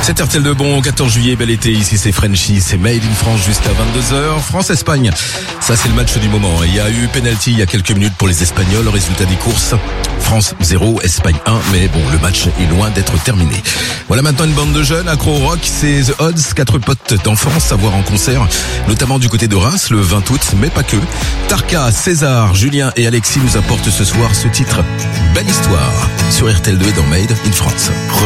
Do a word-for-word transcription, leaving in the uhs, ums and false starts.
C'est R T L deux, bon quatorze juillet, bel été, ici c'est Frenchy, c'est Made in France jusqu'à vingt-deux heures, France-Espagne. Ça c'est le match du moment. Il y a eu penalty il y a quelques minutes pour les Espagnols, résultat des courses, France zéro, Espagne un, mais bon, le match est loin d'être terminé. Voilà maintenant une bande de jeunes, accro au rock, c'est The Odds, quatre potes d'enfance à voir en concert, notamment du côté de Reims le vingt août, mais pas que. Tarka, César, Julien et Alexis nous apportent ce soir ce titre, Belle Histoire, sur R T L deux et dans Made in France.